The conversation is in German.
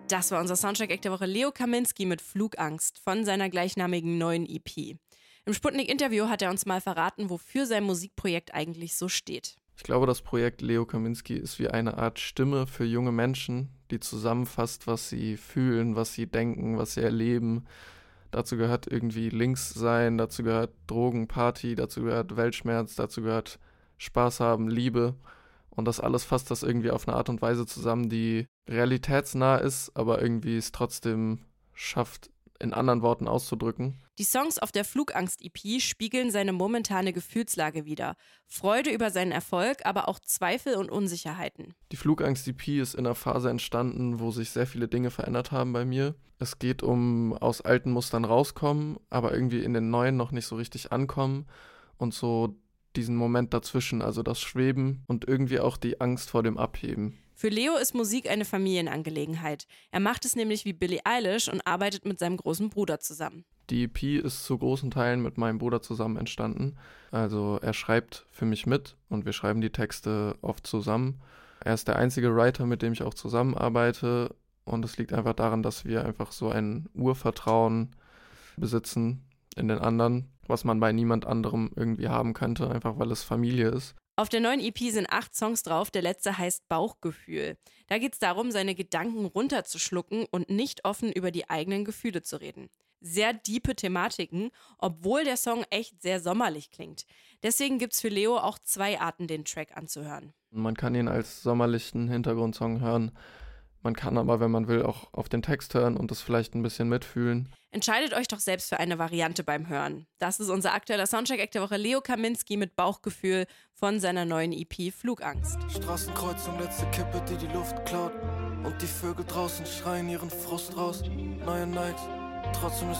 Das war unser Soundtrack-Act der Woche, Leo Kaminski mit Flugangst von seiner gleichnamigen neuen EP. Im Sputnik-Interview hat er uns mal verraten, wofür sein Musikprojekt eigentlich so steht. Ich glaube, das Projekt Leo Kaminski ist wie eine Art Stimme für junge Menschen, die zusammenfasst, was sie fühlen, was sie denken, was sie erleben. Dazu gehört irgendwie links sein, dazu gehört Drogen, Party, dazu gehört Weltschmerz, dazu gehört Spaß haben, Liebe. Und das alles fasst das irgendwie auf eine Art und Weise zusammen, die realitätsnah ist, aber irgendwie es trotzdem schafft, in anderen Worten auszudrücken. Die Songs auf der Flugangst-EP spiegeln seine momentane Gefühlslage wider. Freude über seinen Erfolg, aber auch Zweifel und Unsicherheiten. Die Flugangst-EP ist in einer Phase entstanden, wo sich sehr viele Dinge verändert haben bei mir. Es geht um aus alten Mustern rauskommen, aber irgendwie in den neuen noch nicht so richtig ankommen und so diesen Moment dazwischen, also das Schweben und irgendwie auch die Angst vor dem Abheben. Für Leo ist Musik eine Familienangelegenheit. Er macht es nämlich wie Billie Eilish und arbeitet mit seinem großen Bruder zusammen. Die EP ist zu großen Teilen mit meinem Bruder zusammen entstanden. Also er schreibt für mich mit und wir schreiben die Texte oft zusammen. Er ist der einzige Writer, mit dem ich auch zusammenarbeite und es liegt einfach daran, dass wir einfach so ein Urvertrauen besitzen in den anderen, was man bei niemand anderem irgendwie haben könnte, einfach weil es Familie ist. Auf der neuen EP sind 8 Songs drauf, der letzte heißt Bauchgefühl. Da geht es darum, seine Gedanken runterzuschlucken und nicht offen über die eigenen Gefühle zu reden. Sehr diepe Thematiken, obwohl der Song echt sehr sommerlich klingt. Deswegen gibt es für Leo auch 2 Arten, den Track anzuhören. Man kann ihn als sommerlichen Hintergrundsong hören. Man kann aber, wenn man will, auch auf den Text hören und das vielleicht ein bisschen mitfühlen. Entscheidet euch doch selbst für eine Variante beim Hören. Das ist unser aktueller Soundtrack-Act der Woche, Leo Kaminski mit Bauchgefühl von seiner neuen EP Flugangst. Straßenkreuzung, letzte Kippe, die die Luft klaut. Und die Vögel draußen schreien ihren Frust raus. Neue Nikes, trotzdem ist